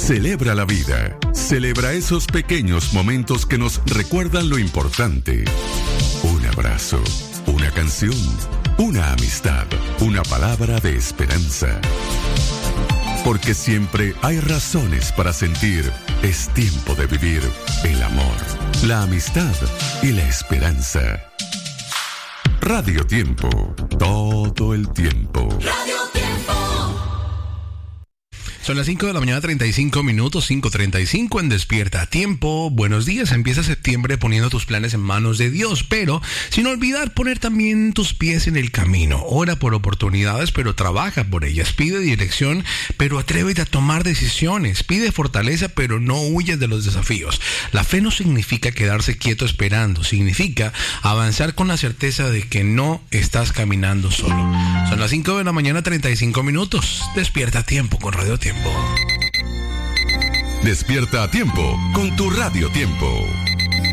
Celebra la vida. Celebra esos pequeños momentos que nos recuerdan lo importante. Un abrazo, una canción, una amistad, una palabra de esperanza. Porque siempre hay razones para sentir. Es tiempo de vivir el amor, la amistad y la esperanza. Radio Tiempo, todo el tiempo. Radio Tiempo. Son las 5 de la mañana, 35 minutos, 5:35 en Despierta a Tiempo. Buenos días, empieza septiembre poniendo tus planes en manos de Dios, pero sin olvidar poner también tus pies en el camino. Ora por oportunidades, pero trabaja por ellas. Pide dirección, pero atrévete a tomar decisiones. Pide fortaleza, pero no huyas de los desafíos. La fe no significa quedarse quieto esperando, significa avanzar con la certeza de que no estás caminando solo. Son las 5 de la mañana, 35 minutos. Despierta a Tiempo con Radio Tiempo. Despierta a Tiempo con tu Radio Tiempo.